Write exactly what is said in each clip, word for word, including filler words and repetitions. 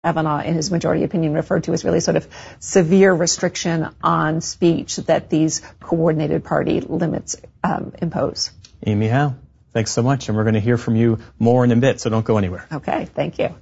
Kavanaugh, in his majority opinion, referred to as really sort of severe restriction on speech that these coordinated party limits um, impose. Amy Howe, thanks so much. And we're going to hear from you more in a bit, so don't go anywhere. Okay, thank you.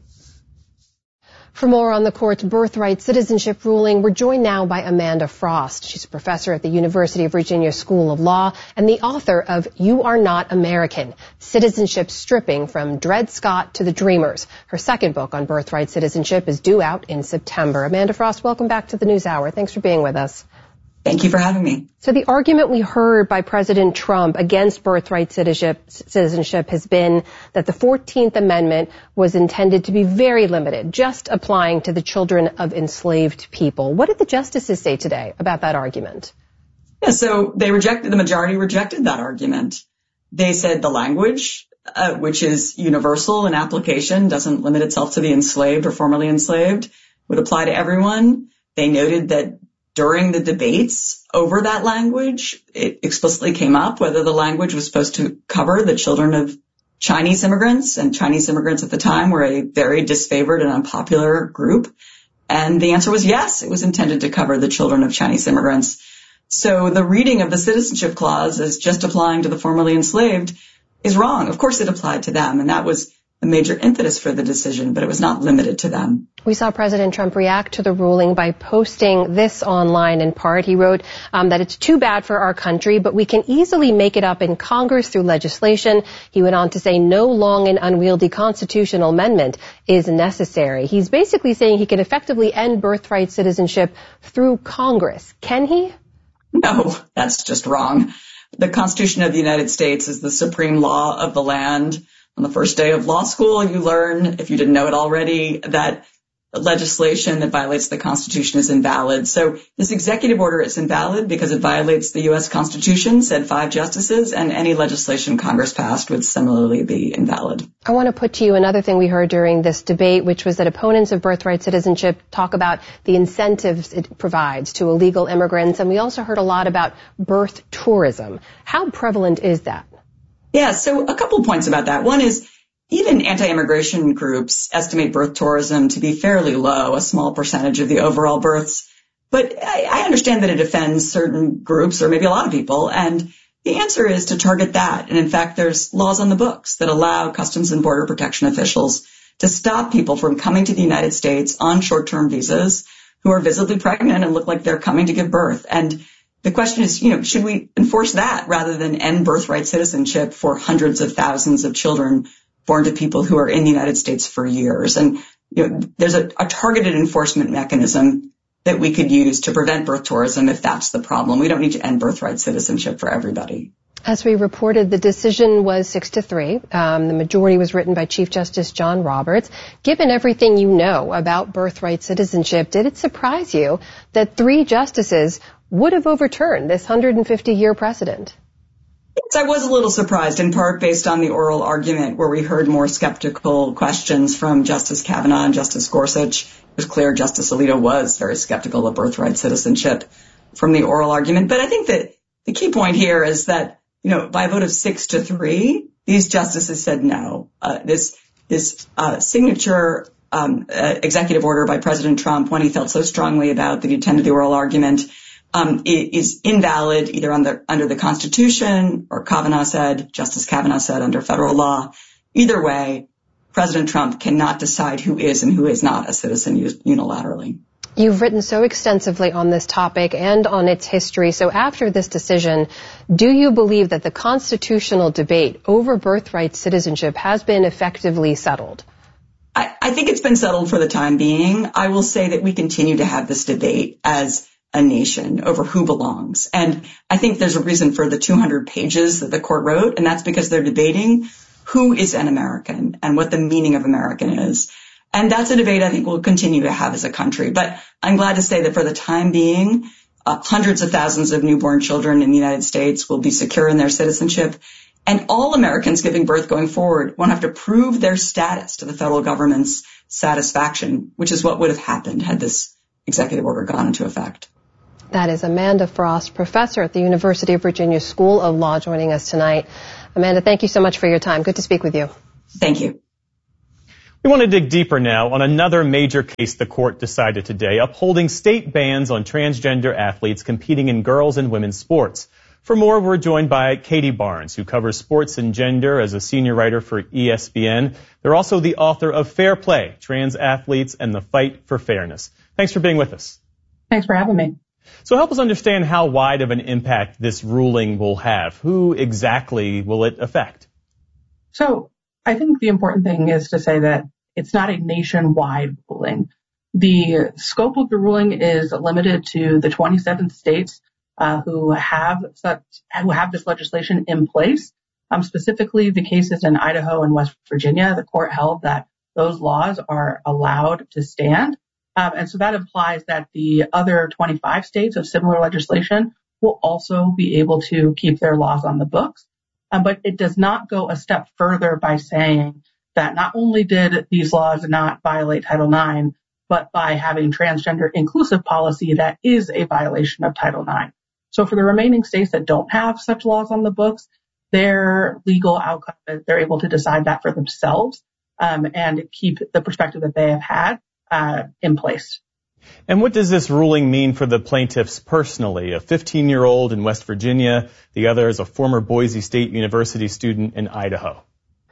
For more on the court's birthright citizenship ruling, we're joined now by Amanda Frost. She's a professor at the University of Virginia School of Law and the author of You Are Not American, Citizenship Stripping from Dred Scott to the Dreamers. Her second book on birthright citizenship is due out in September. Amanda Frost, welcome back to the NewsHour. Thanks for being with us. Thank you for having me. So the argument we heard by President Trump against birthright citizenship, citizenship has been that the fourteenth Amendment was intended to be very limited, just applying to the children of enslaved people. What did the justices say today about that argument? Yeah, so they rejected, the majority rejected that argument. They said the language, uh, which is universal in application, doesn't limit itself to the enslaved or formerly enslaved, would apply to everyone. They noted that during the debates over that language, it explicitly came up whether the language was supposed to cover the children of Chinese immigrants, and Chinese immigrants at the time were a very disfavored and unpopular group. And the answer was yes, it was intended to cover the children of Chinese immigrants. So the reading of the citizenship clause as just applying to the formerly enslaved is wrong. Of course it applied to them, and that was a major impetus for the decision, but it was not limited to them. We saw President Trump react to the ruling by posting this online in part. He wrote um, that it's too bad for our country, but we can easily make it up in Congress through legislation. He went on to say no long and unwieldy constitutional amendment is necessary. He's basically saying he can effectively end birthright citizenship through Congress. Can he? No, that's just wrong. The Constitution of the United States is the supreme law of the land. On the first day of law school, you learn, if you didn't know it already, that legislation that violates the Constitution is invalid. So this executive order is invalid because it violates the U S Constitution, said five justices, and any legislation Congress passed would similarly be invalid. I want to put to you another thing we heard during this debate, which was that opponents of birthright citizenship talk about the incentives it provides to illegal immigrants, and we also heard a lot about birth tourism. How prevalent is that? Yeah, so a couple points about that. One is even anti-immigration groups estimate birth tourism to be fairly low, a small percentage of the overall births. But I, I understand that it offends certain groups or maybe a lot of people. And the answer is to target that. And in fact, there's laws on the books that allow Customs and Border Protection officials to stop people from coming to the United States on short-term visas who are visibly pregnant and look like they're coming to give birth. And the question is, you know, should we enforce that rather than end birthright citizenship for hundreds of thousands of children born to people who are in the United States for years? And, you know, there's a, a targeted enforcement mechanism that we could use to prevent birth tourism if that's the problem. We don't need to end birthright citizenship for everybody. As we reported, the decision was six to three. Um, the majority was written by Chief Justice John Roberts. Given everything you know about birthright citizenship, did it surprise you that three justices would have overturned this one hundred fifty year precedent? Yes, I was a little surprised, in part based on the oral argument where we heard more skeptical questions from Justice Kavanaugh and Justice Gorsuch. It was clear Justice Alito was very skeptical of birthright citizenship from the oral argument. But I think that the key point here is that, you know, by a vote of six to three, these justices said no. Uh, this this uh, signature um, uh, executive order by President Trump, when he felt so strongly about the intent of the oral argument, Um, is invalid either under, under the Constitution, or Kavanaugh said, Justice Kavanaugh said, under federal law. Either way, President Trump cannot decide who is and who is not a citizen unilaterally. You've written so extensively on this topic and on its history. So after this decision, do you believe that the constitutional debate over birthright citizenship has been effectively settled? I, I think it's been settled for the time being. I will say that we continue to have this debate as a nation over who belongs. And I think there's a reason for the two hundred pages that the court wrote, and that's because they're debating who is an American and what the meaning of American is. And that's a debate I think we'll continue to have as a country. But I'm glad to say that for the time being, uh, hundreds of thousands of newborn children in the United States will be secure in their citizenship. And all Americans giving birth going forward won't have to prove their status to the federal government's satisfaction, which is what would have happened had this executive order gone into effect. That is Amanda Frost, professor at the University of Virginia School of Law, joining us tonight. Amanda, thank you so much for your time. Good to speak with you. Thank you. We want to dig deeper now on another major case the court decided today, upholding state bans on transgender athletes competing in girls' and women's sports. For more, we're joined by Katie Barnes, who covers sports and gender as a senior writer for E S P N. They're also the author of Fair Play, Trans Athletes and the Fight for Fairness. Thanks for being with us. Thanks for having me. So help us understand how wide of an impact this ruling will have. Who exactly will it affect? So I think the important thing is to say that it's not a nationwide ruling. The scope of the ruling is limited to the twenty-seven states uh, who have such, who have this legislation in place. Um, specifically, the cases in Idaho and West Virginia, the court held that those laws are allowed to stand. Um, and so that implies that the other twenty-five states of similar legislation will also be able to keep their laws on the books. Um, but it does not go a step further by saying that not only did these laws not violate Title nine, but by having transgender inclusive policy, that is a violation of Title nine. So for the remaining states that don't have such laws on the books, their legal outcome, they're able to decide that for themselves um, and keep the perspective that they have had uh, in place. And what does this ruling mean for the plaintiffs personally? A fifteen-year-old in West Virginia, the other is a former Boise State University student in Idaho.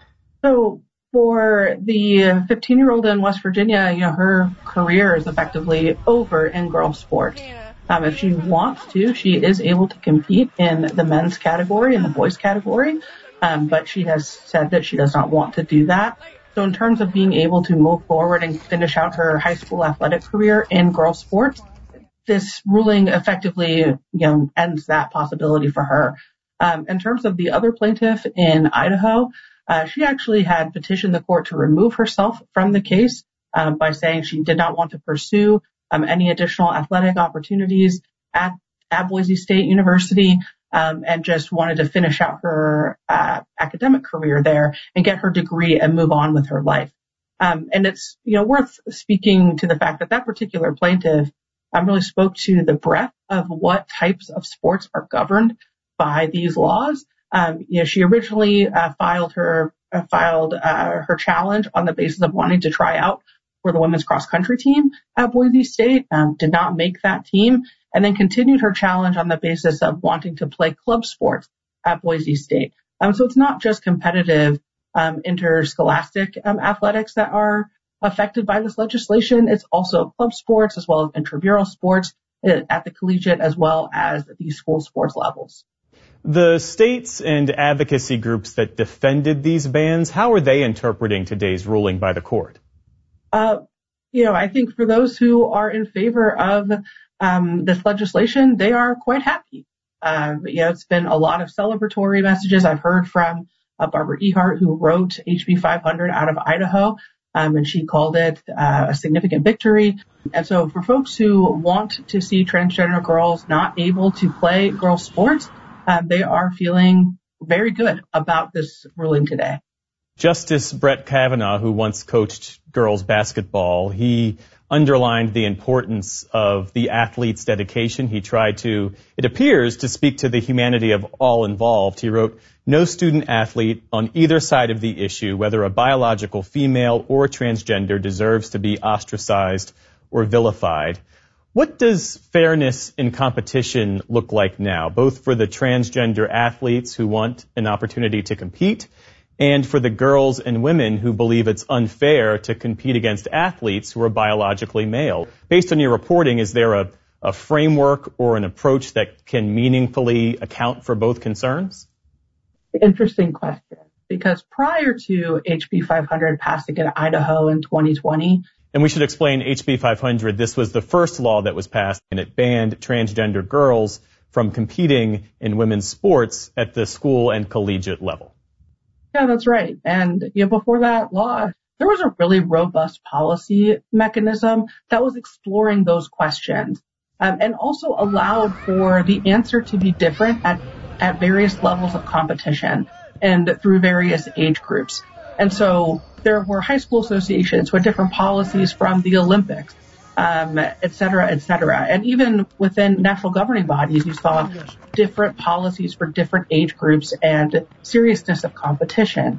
So for the fifteen-year-old in West Virginia, you know, her career is effectively over in girls' sports. Um, if she wants to, she is able to compete in the men's category and the boys' category, um, but she has said that she does not want to do that. So in terms of being able to move forward and finish out her high school athletic career in girls' sports, this ruling effectively, you know, ends that possibility for her. Um, in terms of the other plaintiff in Idaho, uh, she actually had petitioned the court to remove herself from the case um, by saying she did not want to pursue um, any additional athletic opportunities at, at Boise State University. Um, and just wanted to finish out her uh, academic career there and get her degree and move on with her life. Um, and it's, you know, worth speaking to the fact that that particular plaintiff um, really spoke to the breadth of what types of sports are governed by these laws. Um, you know, she originally uh, filed her uh, filed uh, her challenge on the basis of wanting to try out for the women's cross country team at Boise State, um, did not make that team, and then continued her challenge on the basis of wanting to play club sports at Boise State. Um, so it's not just competitive um, interscholastic um, athletics that are affected by this legislation. It's also club sports as well as intramural sports at the collegiate as well as the school sports levels. The states and advocacy groups that defended these bans, how are they interpreting today's ruling by the court? Uh, you know, I think for those who are in favor of um, this legislation, they are quite happy. Uh, you know, it's been a lot of celebratory messages. I've heard from uh, Barbara Ehart, who wrote H B five hundred out of Idaho, um, and she called it uh, a significant victory. And so for folks who want to see transgender girls not able to play girls' sports, um, they are feeling very good about this ruling today. Justice Brett Kavanaugh, who once coached girls basketball, he underlined the importance of the athlete's dedication. He tried to, it appears, to speak to the humanity of all involved. He wrote, "No student athlete on either side of the issue, whether a biological female or transgender, deserves to be ostracized or vilified." What does fairness in competition look like now, both for the transgender athletes who want an opportunity to compete and for the girls and women who believe it's unfair to compete against athletes who are biologically male? Based on your reporting, is there a, a framework or an approach that can meaningfully account for both concerns? Interesting question, because prior to H B five hundred passing in Idaho in twenty twenty, and we should explain H B five hundred, this was the first law that was passed, and it banned transgender girls from competing in women's sports at the school and collegiate level. Yeah, that's right. And you know, before that law, there was a really robust policy mechanism that was exploring those questions um, and also allowed for the answer to be different at, at various levels of competition and through various age groups. And so there were high school associations with different policies from the Olympics, um, et cetera, et cetera. And even within national governing bodies, you saw different policies for different age groups and seriousness of competition.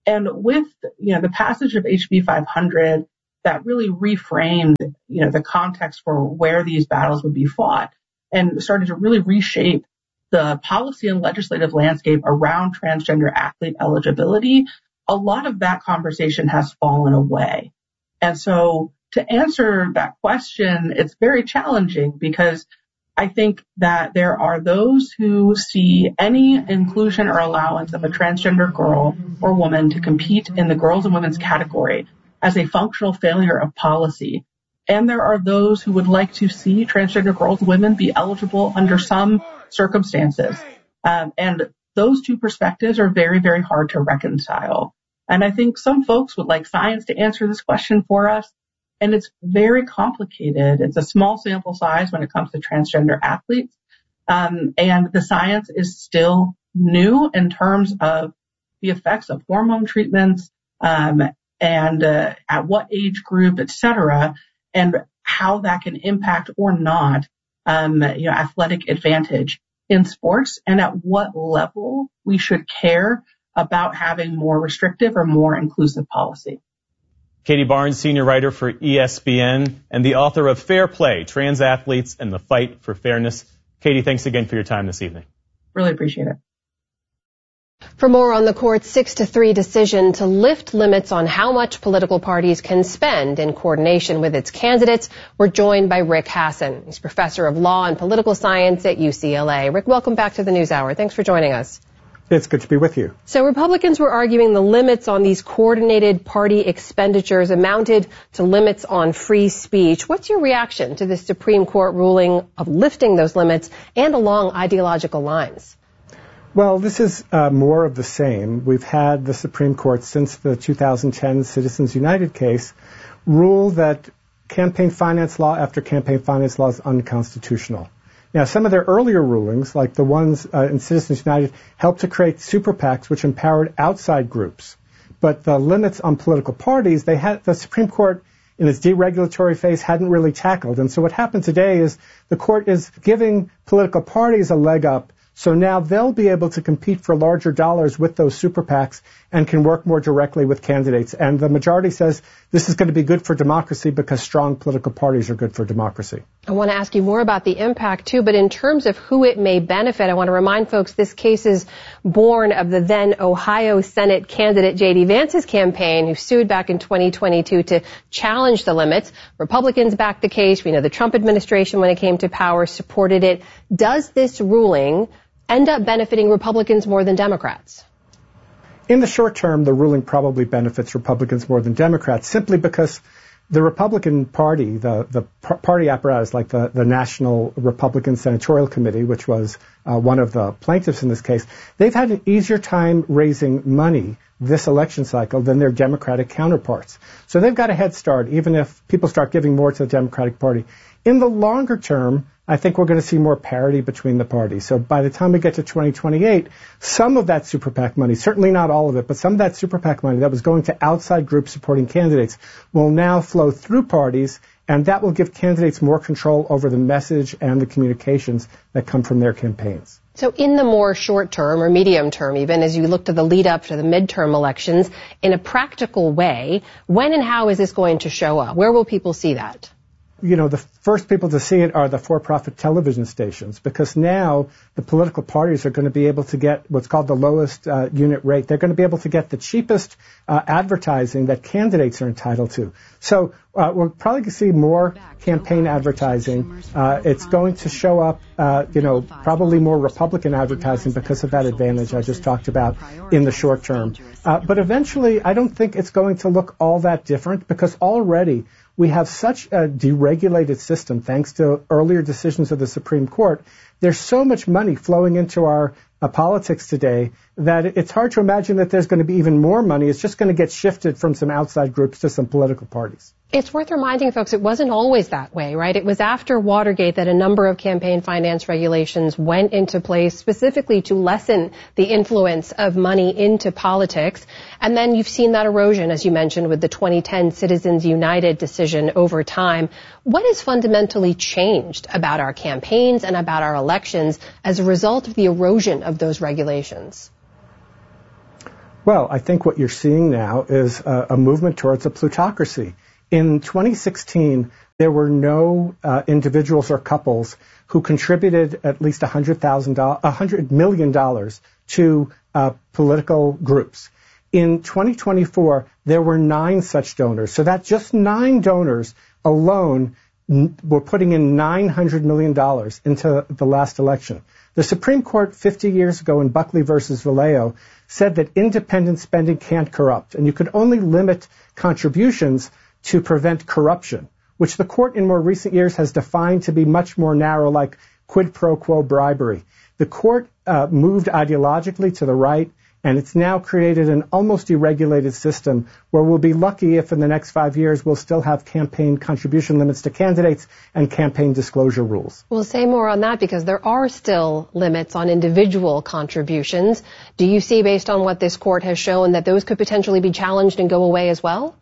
And with, you know, the passage of H B five hundred, that really reframed, you know, the context for where these battles would be fought and started to really reshape the policy and legislative landscape around transgender athlete eligibility. A lot of that conversation has fallen away. And so to answer that question, it's very challenging because I think that there are those who see any inclusion or allowance of a transgender girl or woman to compete in the girls and women's category as a functional failure of policy. And there are those who would like to see transgender girls and women be eligible under some circumstances. Um, and those two perspectives are very, very hard to reconcile. And I think some folks would like science to answer this question for us. And it's very complicated. It's a small sample size when it comes to transgender athletes. Um, and the science is still new in terms of the effects of hormone treatments, um, and uh, at what age group, et cetera, and how that can impact or not, um, you know, athletic advantage in sports, and at what level we should care about having more restrictive or more inclusive policy. Katie Barnes, senior writer for E S P N and the author of Fair Play, Trans Athletes and the Fight for Fairness. Katie, thanks again for your time this evening. Really appreciate it. For more on the court's six to three decision to lift limits on how much political parties can spend in coordination with its candidates, we're joined by Rick Hasen. He's professor of law and political science at U C L A. Rick, welcome back to the NewsHour. Thanks for joining us. It's good to be with you. So Republicans were arguing the limits on these coordinated party expenditures amounted to limits on free speech. What's your reaction to the Supreme Court ruling of lifting those limits and along ideological lines? Well, this is uh, more of the same. We've had the Supreme Court since the two thousand ten Citizens United case rule that campaign finance law after campaign finance law is unconstitutional. Now, some of their earlier rulings, like the ones uh, in Citizens United, helped to create super PACs, which empowered outside groups. But the limits on political parties, they had the Supreme Court in its deregulatory phase hadn't really tackled. And so what happened today is the court is giving political parties a leg up. So now they'll be able to compete for larger dollars with those super PACs and can work more directly with candidates. And the majority says this is going to be good for democracy because strong political parties are good for democracy. I want to ask you more about the impact, too, but in terms of who it may benefit, I want to remind folks this case is born of the then Ohio Senate candidate J D Vance's campaign, who sued back in twenty twenty-two to challenge the limits. Republicans backed the case. We know the Trump administration, when it came to power, supported it. Does this ruling end up benefiting Republicans more than Democrats? In the short term, the ruling probably benefits Republicans more than Democrats, simply because the Republican Party, the, the party apparatus, like the, the National Republican Senatorial Committee, which was uh, one of the plaintiffs in this case, they've had an easier time raising money this election cycle than their Democratic counterparts. So they've got a head start, even if people start giving more to the Democratic Party. In the longer term, I think we're going to see more parity between the parties. So by the time we get to twenty twenty-eight, some of that super PAC money, certainly not all of it, but some of that super PAC money that was going to outside groups supporting candidates will now flow through parties, and that will give candidates more control over the message and the communications that come from their campaigns. So in the more short term or medium term, even as you look to the lead up to the midterm elections, in a practical way, when and how is this going to show up? Where will people see that? You know, the first people to see it are the for-profit television stations, because now the political parties are going to be able to get what's called the lowest uh, unit rate. They're going to be able to get the cheapest uh, advertising that candidates are entitled to. So uh, we'll probably see more campaign advertising. Uh, it's going to show up, uh, you know, probably more Republican advertising because of that advantage I just talked about in the short term. Uh, but eventually, I don't think it's going to look all that different, because already we have such a deregulated system thanks to earlier decisions of the Supreme Court. There's so much money flowing into our uh, politics today that it's hard to imagine that there's going to be even more money. It's just going to get shifted from some outside groups to some political parties. It's worth reminding folks it wasn't always that way, right? It was after Watergate that a number of campaign finance regulations went into place specifically to lessen the influence of money into politics. And then you've seen that erosion, as you mentioned, with the twenty ten Citizens United decision over time. What has fundamentally changed about our campaigns and about our elections as a result of the erosion of those regulations? Well, I think what you're seeing now is a, a movement towards a plutocracy. In twenty sixteen, there were no uh, individuals or couples who contributed at least one hundred thousand dollars, one hundred million dollars to uh, political groups. In twenty twenty-four, there were nine such donors. So that just nine donors alone n- were putting in nine hundred million dollars into the last election. The Supreme Court fifty years ago in Buckley versus Vallejo said that independent spending can't corrupt, and you could only limit contributions to prevent corruption, which the court in more recent years has defined to be much more narrow, like quid pro quo bribery. The court uh, moved ideologically to the right, and it's now created an almost deregulated system where we'll be lucky if in the next five years we'll still have campaign contribution limits to candidates and campaign disclosure rules. We'll say more on that because there are still limits on individual contributions. Do you see, based on what this court has shown, that those could potentially be challenged and go away as well?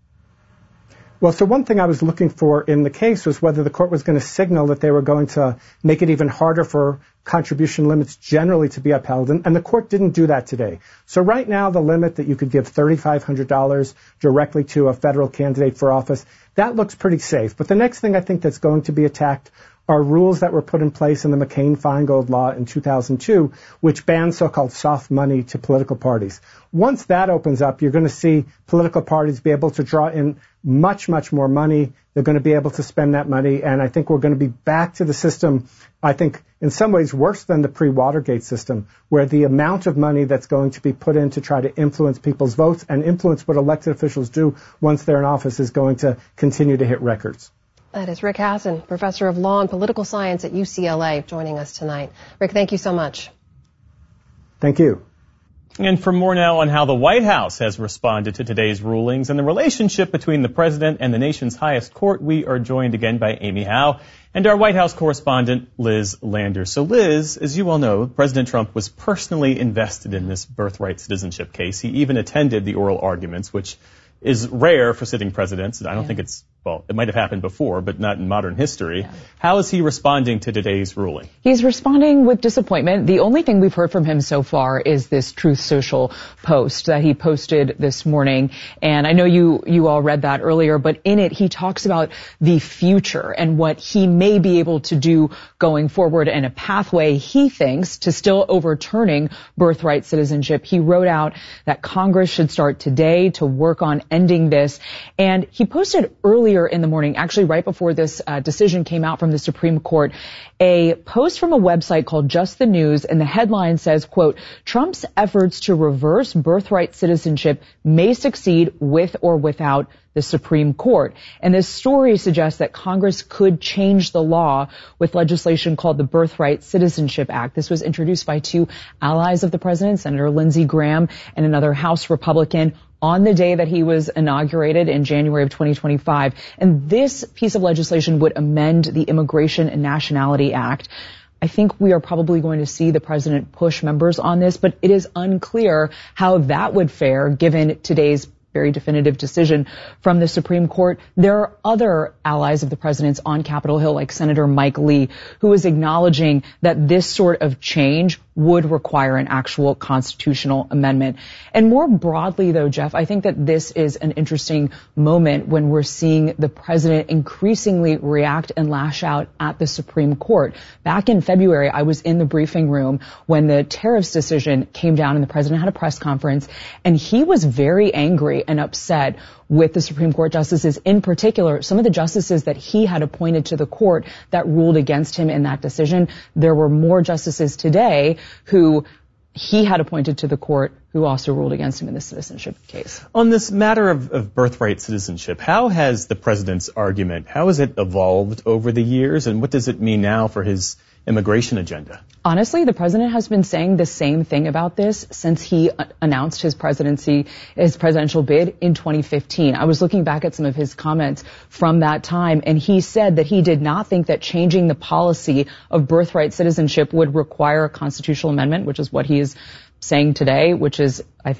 Well, so one thing I was looking for in the case was whether the court was going to signal that they were going to make it even harder for contribution limits generally to be upheld, and, and the court didn't do that today. So right now, the limit that you could give three thousand five hundred dollars directly to a federal candidate for office, that looks pretty safe. But the next thing I think that's going to be attacked are rules that were put in place in the McCain-Feingold law in two thousand two, which banned so-called soft money to political parties. Once that opens up, you're going to see political parties be able to draw in much, much more money. They're going to be able to spend that money, and I think we're going to be back to the system, I think, in some ways worse than the pre-Watergate system, where the amount of money that's going to be put in to try to influence people's votes and influence what elected officials do once they're in office is going to continue to hit records. That is Rick Hasen, professor of law and political science at U C L A, joining us tonight. Rick, thank you so much. Thank you. And for more now on how the White House has responded to today's rulings and the relationship between the president and the nation's highest court, we are joined again by Amy Howe and our White House correspondent, Liz Lander. So, Liz, as you all know, President Trump was personally invested in this birthright citizenship case. He even attended the oral arguments, which is rare for sitting presidents. I don't yeah. think it's, well, it might have happened before, but not in modern history. Yeah. How is he responding to today's ruling? He's responding with disappointment. The only thing we've heard from him so far is this Truth Social post that he posted this morning. And I know you, you all read that earlier, but in it, he talks about the future and what he may be able to do going forward and a pathway, he thinks, to still overturning birthright citizenship. He wrote out that Congress should start today to work on ending this. And he posted earlier in the morning, actually right before this uh, decision came out from the Supreme Court, a post from a website called Just the News, and the headline says, quote, Trump's efforts to reverse birthright citizenship may succeed with or without the Supreme Court. And this story suggests that Congress could change the law with legislation called the Birthright Citizenship Act. This was introduced by two allies of the president, Senator Lindsey Graham and another House Republican, on the day that he was inaugurated in January of twenty twenty-five. And this piece of legislation would amend the Immigration and Nationality Act. I think we are probably going to see the president push members on this, but it is unclear how that would fare given today's very definitive decision from the Supreme Court. There are other allies of the president's on Capitol Hill, like Senator Mike Lee, who is acknowledging that this sort of change would require an actual constitutional amendment. And more broadly, though, Jeff, I think that this is an interesting moment when we're seeing the president increasingly react and lash out at the Supreme Court. Back in February, I was in the briefing room when the tariffs decision came down and the president had a press conference, and he was very angry and upset with the Supreme Court justices, in particular, some of the justices that he had appointed to the court that ruled against him in that decision. There were more justices today who he had appointed to the court who also ruled against him in the citizenship case. On this matter of, of birthright citizenship, how has the president's argument, how has it evolved over the years, and what does it mean now for his immigration agenda? Honestly, the president has been saying the same thing about this since he announced his presidency, his presidential bid in twenty fifteen. I was looking back at some of his comments from that time, and he said that he did not think that changing the policy of birthright citizenship would require a constitutional amendment, which is what he is saying today, which is, I think,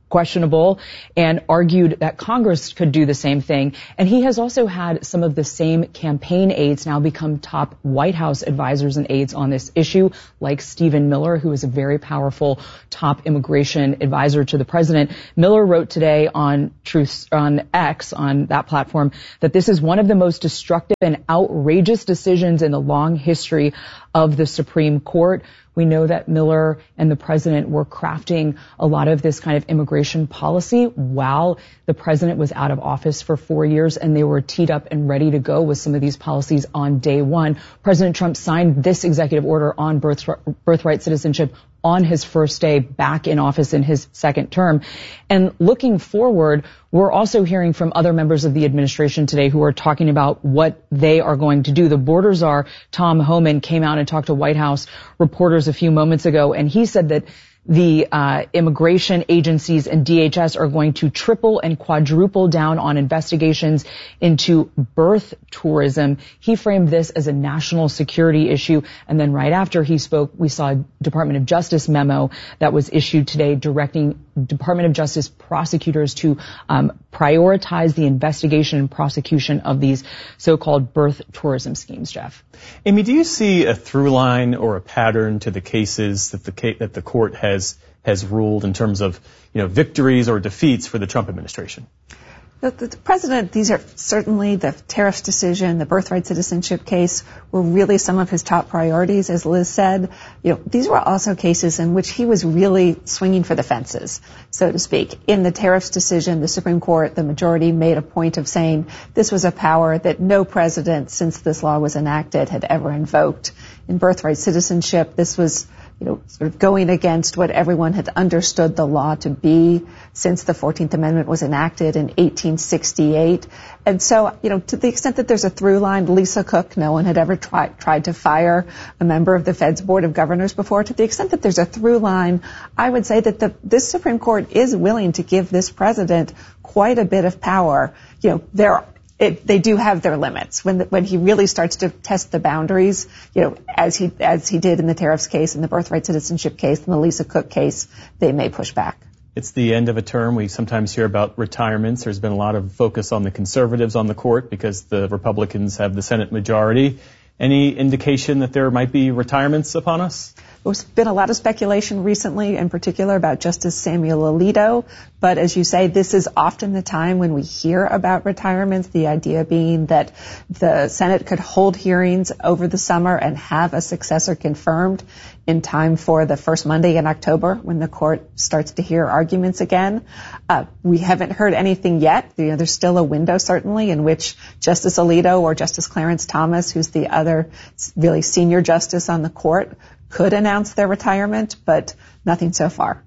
questionable, and argued that Congress could do the same thing. And he has also had some of the same campaign aides now become top White House advisors and aides on this issue, like Stephen Miller, who is a very powerful top immigration advisor to the president. Miller wrote today on Truth, on X, on that platform, that this is one of the most destructive and outrageous decisions in the long history of the Supreme Court. We know that Miller and the president were crafting a lot of this kind of immigration policy while the president was out of office for four years, and they were teed up and ready to go with some of these policies on day one. President Trump signed this executive order on birth, birthright citizenship on his first day back in office in his second term. And looking forward, we're also hearing from other members of the administration today who are talking about what they are going to do. The border czar, Tom Homan, came out and talked to White House reporters a few moments ago, and he said that the uh, immigration agencies and D H S are going to triple and quadruple down on investigations into birth tourism. He framed this as a national security issue. And then right after he spoke, we saw a Department of Justice memo that was issued today directing Department of Justice prosecutors to um, prioritize the investigation and prosecution of these so-called birth tourism schemes, Jeff. Amy, do you see a through line or a pattern to the cases that the that the court has has ruled in terms of, you know, victories or defeats for the Trump administration? The, the, the president, these are certainly the tariffs decision, the birthright citizenship case were really some of his top priorities, as Liz said. You know, these were also cases in which he was really swinging for the fences, so to speak. In the tariffs decision, the Supreme Court, the majority made a point of saying this was a power that no president since this law was enacted had ever invoked. In birthright citizenship, this was, you know, sort of going against what everyone had understood the law to be since the fourteenth Amendment was enacted in eighteen sixty-eight. And so, you know, to the extent that there's a through line, Lisa Cook, no one had ever tried, tried to fire a member of the Fed's Board of Governors before. To the extent that there's a through line, I would say that the, this Supreme Court is willing to give this president quite a bit of power. You know, there It, they do have their limits. When the, when he really starts to test the boundaries, you know, as he as he did in the tariffs case, in the birthright citizenship case, in the Lisa Cook case, they may push back. It's the end of a term. We sometimes hear about retirements. There's been a lot of focus on the conservatives on the court because the Republicans have the Senate majority. Any indication that there might be retirements upon us? There's been a lot of speculation recently, in particular, about Justice Samuel Alito. But as you say, this is often the time when we hear about retirements, the idea being that the Senate could hold hearings over the summer and have a successor confirmed in time for the first Monday in October when the court starts to hear arguments again. Uh, we haven't heard anything yet. You know, there's still a window, certainly, in which Justice Alito or Justice Clarence Thomas, who's the other really senior justice on the court, could announce their retirement, but nothing so far.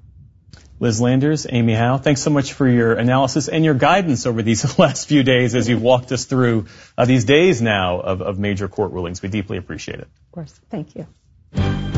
Liz Landers, Amy Howe, thanks so much for your analysis and your guidance over these last few days as you've walked us through uh, these days now of, of major court rulings. We deeply appreciate it. Of course. Thank you.